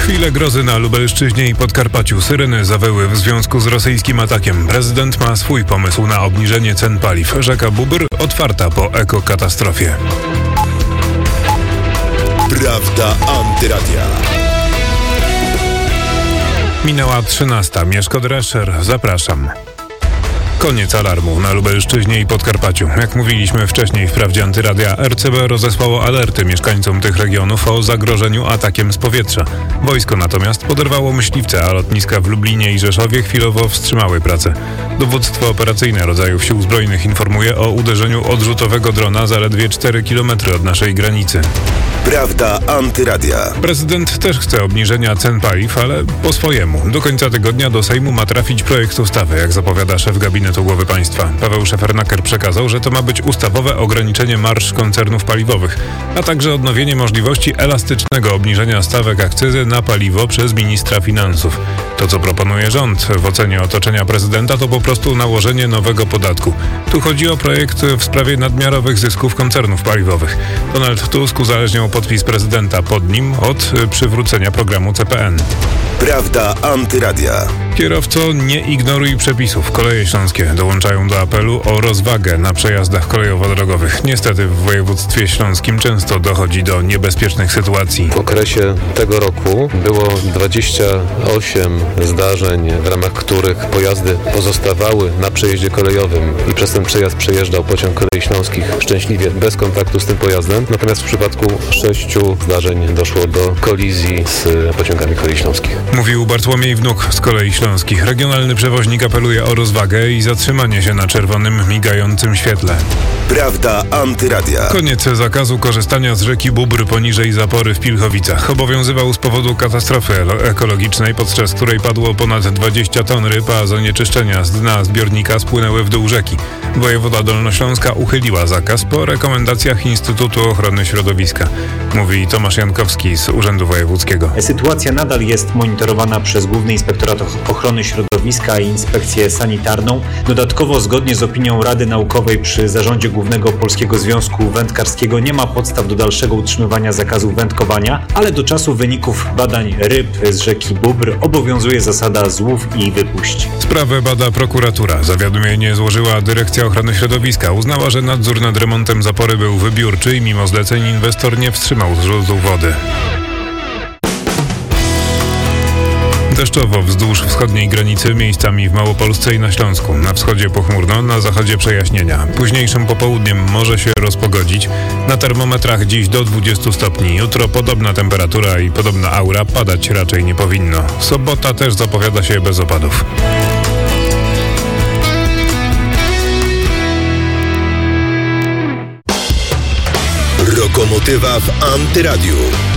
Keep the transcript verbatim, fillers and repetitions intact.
Chwile grozy na Lubelszczyźnie i Podkarpaciu. Syreny zawyły w związku z rosyjskim atakiem. Prezydent ma swój pomysł na obniżenie cen paliw. Rzeka Bóbr otwarta po ekokatastrofie. Prawda Antyradia. Minęła trzynasta. Mieszko Drescher. Zapraszam. Koniec alarmu na Lubelszczyźnie i Podkarpaciu. Jak mówiliśmy wcześniej w Prawdzie Antyradia, R C B rozesłało alerty mieszkańcom tych regionów o zagrożeniu atakiem z powietrza. Wojsko natomiast poderwało myśliwce, a lotniska w Lublinie i Rzeszowie chwilowo wstrzymały pracę. Dowództwo operacyjne rodzajów Sił Zbrojnych informuje o uderzeniu odrzutowego drona zaledwie cztery kilometry od naszej granicy. Prawda Antyradia. Prezydent też chce obniżenia cen paliw, ale po swojemu. Do końca tygodnia do Sejmu ma trafić projekt ustawy, jak zapowiada szef gabinetu głowy państwa. Paweł Szefernaker przekazał, że to ma być ustawowe ograniczenie marż koncernów paliwowych, a także odnowienie możliwości elastycznego obniżenia stawek akcyzy na paliwo przez ministra finansów. To, co proponuje rząd w ocenie otoczenia prezydenta, to po prostu nałożenie nowego podatku. Tu chodzi o projekt w sprawie nadmiarowych zysków koncernów paliwowych. Donald Tusk uzależniał podpis prezydenta pod nim od przywrócenia programu C P N. Prawda Antyradia. Kierowco, nie ignoruj przepisów. Koleje śląskie dołączają do apelu o rozwagę na przejazdach kolejowo-drogowych. Niestety w województwie śląskim często dochodzi do niebezpiecznych sytuacji. W okresie tego roku było dwadzieścia osiem zdarzeń, w ramach których pojazdy pozostawały na przejeździe kolejowym i przez ten przejazd przejeżdżał pociąg Kolei Śląskich szczęśliwie bez kontaktu z tym pojazdem. Natomiast w przypadku sześciu zdarzeń doszło do kolizji z pociągami Kolei Śląskich. Mówił Bartłomiej Wnuk z Kolei Śląskich. Regionalny przewoźnik apeluje o rozwagę i zatrzymanie się na czerwonym, migającym świetle. Prawda Antyradia. Koniec zakazu korzystania z rzeki Bóbr poniżej zapory w Pilchowicach. Obowiązywał z powodu katastrofy ekologicznej, podczas której padło ponad dwadzieścia ton ryb, a zanieczyszczenia z dna zbiornika spłynęły w dół rzeki. Wojewoda Dolnośląska uchyliła zakaz po rekomendacjach Instytutu Ochrony Środowiska. Mówi Tomasz Jankowski z Urzędu Wojewódzkiego. Sytuacja nadal jest monitorowana przez Główny Inspektorat Ochrony Środowiska i Inspekcję Sanitarną. Dodatkowo, zgodnie z opinią Rady Naukowej przy Zarządzie Głównego Polskiego Związku Wędkarskiego, nie ma podstaw do dalszego utrzymywania zakazu wędkowania, ale do czasu wyników badań ryb z rzeki Bóbr obowiązuje zasada złów i wypuść. Sprawę bada prokuratura. Zawiadomienie złożyła Dyrekcja Ochrony Środowiska. Uznała, że nadzór nad remontem zapory był wybiórczy i mimo zleceń inwestor nie wstrzymał zrzutu wody. Deszczowo wzdłuż wschodniej granicy, miejscami w Małopolsce i na Śląsku. Na wschodzie pochmurno, na zachodzie przejaśnienia. Późniejszym popołudniem może się rozpogodzić. Na termometrach dziś do dwudziestu stopni. Jutro podobna temperatura i podobna aura, padać raczej nie powinno. Sobota też zapowiada się bez opadów. Lokomotywa w Antyradiu.